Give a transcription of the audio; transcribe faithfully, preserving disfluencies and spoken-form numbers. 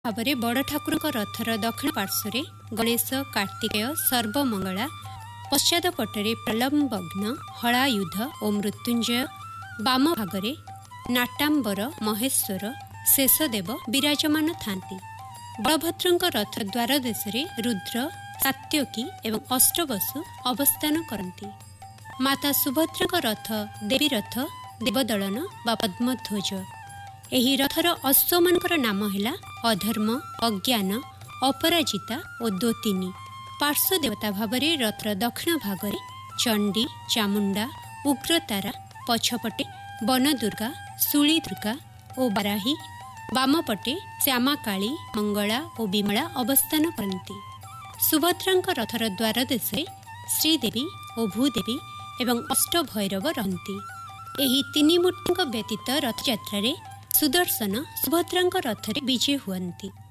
ଭାବରେ ବଡ଼ ଠାକୁରଙ୍କ ରଥର ଦକ୍ଷିଣ ପାର୍ଶ୍ୱରେ ଗଣେଶ, କାର୍ତ୍ତିକେୟ, ସର୍ବମଙ୍ଗଳା, ପଶ୍ଚାତ ପଟରେ ପ୍ରଲମ୍ବଗ୍ନ, ହଳାୟୁଧ ଓ ମୃତ୍ୟୁଞ୍ଜୟ, ବାମ ଭାଗରେ ନାଟାମ୍ବର, ମହେଶ୍ୱର, ଶେଷଦେବ ବିରାଜମାନ ଥାନ୍ତି। ବଳଭଦ୍ରଙ୍କ ରଥ ଦ୍ୱାର ଦେଶରେ ରୁଦ୍ର, ସାତ୍ୟକୀ ଏବଂ ଅଷ୍ଟବସୁ ଅବସ୍ଥାନ କରନ୍ତି। ମାତା ସୁଭଦ୍ରାଙ୍କ ରଥ ଦେବୀ ରଥ, ଦେବଦଳନ ବା ପଦ୍ମଧ୍ୱଜ। ଏହି ରଥର ଅଶ୍ୱମାନଙ୍କର ନାମ ହେଲା ଅଧର୍ମ, ଅଜ୍ଞାନ, ଅପରାଜିତା ଓ ଦୋତିନୀ। ପାର୍ଶ୍ୱ ଦେବତା ଭାବରେ ରଥର ଦକ୍ଷିଣ ଭାଗରେ ଚଣ୍ଡୀ, ଚାମୁଣ୍ଡା, ଉଗ୍ରତାରା, ପଛପଟେ ବନଦୁର୍ଗା, ଶୂଳୀଦୁର୍ଗା ଓ ବାରାହୀ, ବାମପଟେ ଶ୍ୟାମାକାଳୀ, ମଙ୍ଗଳା ଓ ବିମଳା ଅବସ୍ଥାନ କରନ୍ତି। ସୁଭଦ୍ରାଙ୍କ ରଥର ଦ୍ୱାର ଦେଶରେ ଶ୍ରୀଦେବୀ ଓ ଭୂଦେବୀ ଏବଂ ଅଷ୍ଟଭୈରବ ରହନ୍ତି। ଏହି ତିନି ମୂର୍ତ୍ତିଙ୍କ ବ୍ୟତୀତ ରଥଯାତ୍ରାରେ ସୁଦର୍ଶନ ସୁଭଦ୍ରାଙ୍କ ରଥରେ ବିଜେ ହୁଅନ୍ତି।